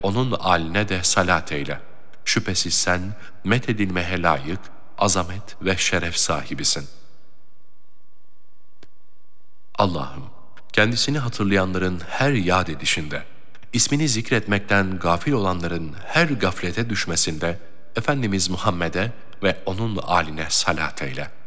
onun âline de salat eyle. Şüphesiz sen methedilmeye layık, azamet ve şeref sahibisin. Allah'ım, kendisini hatırlayanların her yad edişinde, ismini zikretmekten gafil olanların her gaflete düşmesinde, Efendimiz Muhammed'e ve onun âline salat eyle.